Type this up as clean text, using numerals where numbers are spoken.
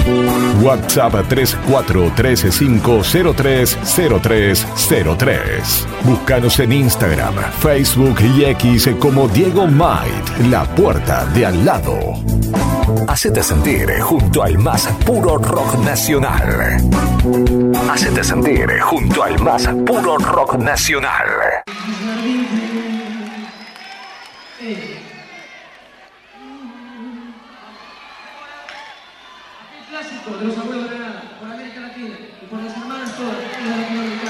WhatsApp 3435030303. Búscanos en Instagram, Facebook y X como Diego Might, la puerta de al lado. Hacete sentir junto al más puro rock nacional. Hacete sentir junto al más puro rock nacional. Clásico de los abuelos de Granada, por América Latina y por las hermanas todas.